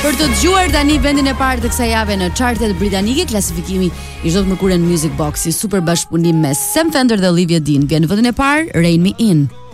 Për të dëgjuar tani vendin e parë të kësaj jave në chartet britanike, klasifikimi i çdo mërkurën Music Box, si super bashkëpunim me Sam Fender dhe Olivia Dean. Vjen në vendin e parë Rain Me In.